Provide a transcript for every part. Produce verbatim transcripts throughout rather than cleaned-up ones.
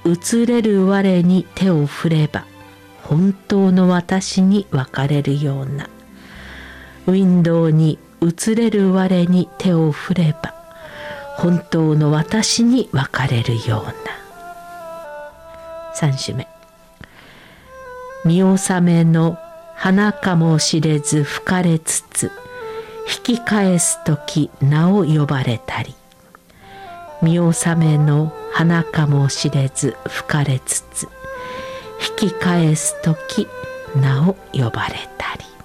移れる我に手を振れば本当の私に分かれるような。ウィンドウに移れる我に手を振れば本当の私に分かれるような。三首目。見納めの花かもしれず吹かれつつ引き返すとき名を呼ばれたり。見納めの花かもしれず吹かれつつ引き返すとき名を呼ばれたり、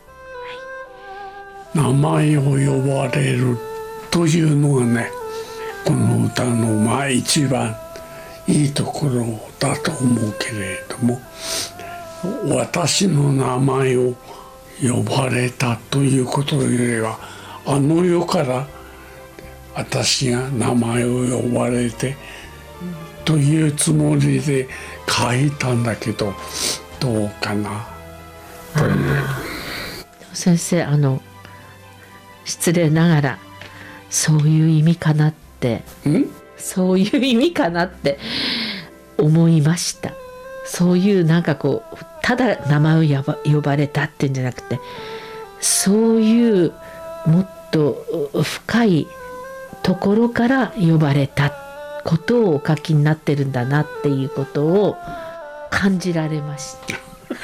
はい、名前を呼ばれるというのがね、この歌のまあ一番いいところだと思うけれども、私の名前を呼ばれたということよりは、あの世から私が名前を呼ばれてというつもりで書いたんだけど、どうかなという。 先生、あの失礼ながらそういう意味かなってそういう意味かなって思いました。そういうなんかこうただ名前を呼ばれたっていうんじゃなくて、そういうもっと深いところから呼ばれたことをお書きになってるんだなっていうことを感じられました。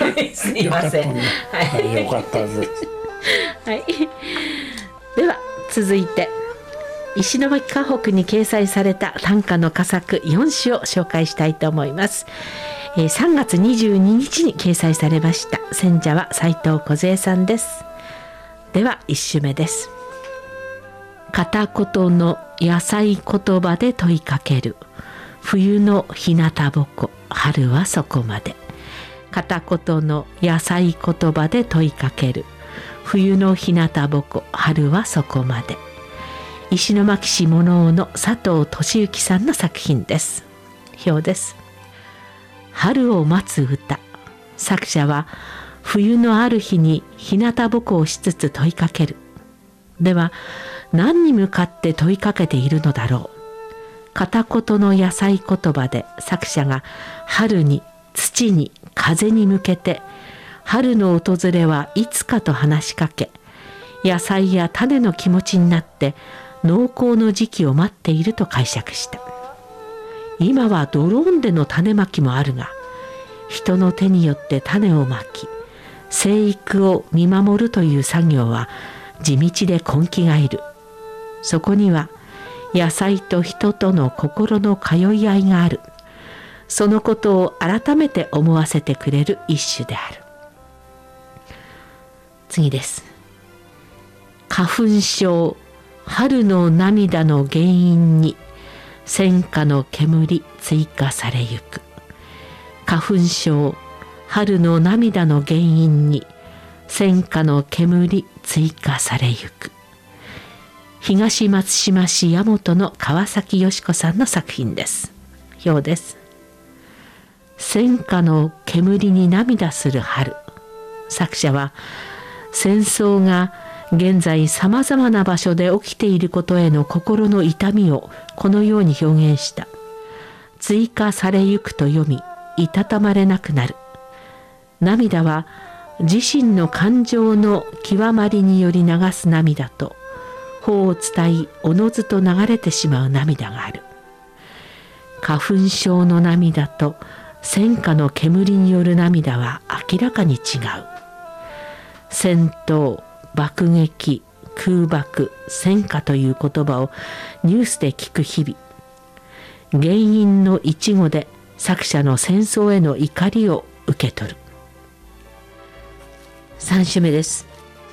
すいません。 よかったね。はい、よかったです。 はい。では続いて石巻河北に掲載された短歌の佳作よん首を紹介したいと思います。えー、さんがつにじゅうににちに掲載されました。選者は斉藤梢さんです。ではいっ首目です。片言の野菜言葉で問いかける冬の日向ぼこ春はそこまで。片言の野菜言葉で問いかける冬の日向ぼこ春はそこまで。石巻市物尾の佐藤俊之さんの作品です。表です。春を待つ歌。作者は冬のある日に日向ぼこをしつつ問いかける。では何に向かって問いかけているのだろう。片言の野菜言葉で作者が春に土に風に向けて春の訪れはいつかと話しかけ、野菜や種の気持ちになって農耕の時期を待っていると解釈した。今はドローンでの種まきもあるが、人の手によって種をまき生育を見守るという作業は地道で根気がいる。そこには野菜と人との心の通い合いがある。そのことを改めて思わせてくれる一首である。次です。花粉症春の涙の原因に戦火の煙追加されゆく。花粉症春の涙の原因に戦火の煙追加されゆく。東松島市大和の川崎よし子さんの作品です。表です。戦火の煙に涙する春。作者は戦争が現在さまざまな場所で起きていることへの心の痛みをこのように表現した。追加されゆくと読み、いたたまれなくなる。涙は自身の感情の極まりにより流す涙と、頬を伝いおのずと流れてしまう涙がある。花粉症の涙と戦火の煙による涙は明らかに違う。戦闘、爆撃、空爆、戦火という言葉をニュースで聞く日々。原因の一語で作者の戦争への怒りを受け取る。三首目です。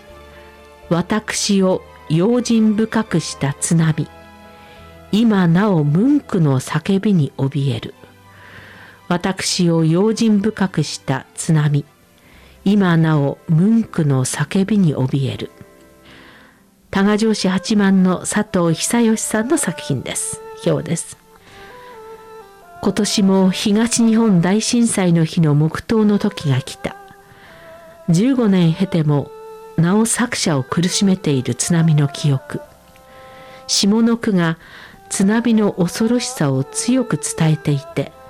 私を用心深くした津波。今なお文句の叫びに怯える。私を用心深くした津波。今なお文句の叫びに怯える。多賀城市八幡の佐藤久義さんの作品です。表です。今年も東日本大震災の日の黙祷の時が来た。じゅうごねん経てもなお作者を苦しめている津波の記憶。下の句が津波の恐ろしさを強く伝えていて、